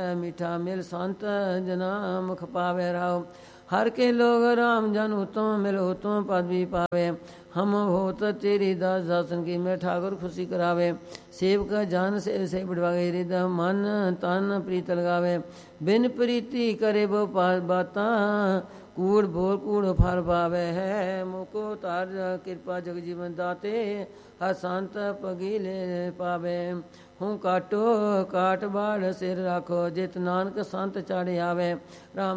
ਲਾਗੈ ਮੀਠਾ ਮਿਲ ਸੰਤ ਜਨਾ ਮੁਖ ਪਾਵੇ ਰਾਉ हर के लोग राम जन उत्तम मिल उत्तम पद भी पावे हम होत तेरी दास दासन की मैं ठाकुर खुशी करावे सेवक जान से बढ़वावे हृदय मन तन प्रीत लगावे बिन प्रीति करे वो बाता कूड़ बोल कूड़ फल पावे है मुको तार कृपा जग जीवन दाते हर संत पगीले पावे हूँ काटो काट बाड़ सिर राखो जित नानक संत चाड़े आवे राम